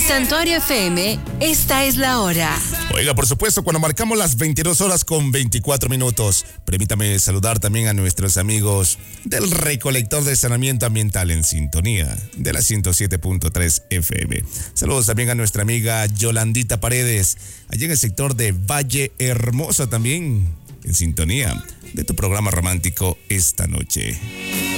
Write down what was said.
Santuario FM, esta es la hora. Oiga, por supuesto, cuando marcamos las 22 horas con 24 minutos, permítame saludar también a nuestros amigos del Recolector de Saneamiento Ambiental en sintonía de la 107.3 FM. Saludos también a nuestra amiga Yolandita Paredes, allá en el sector de Valle Hermoso también, en sintonía de tu programa romántico esta noche.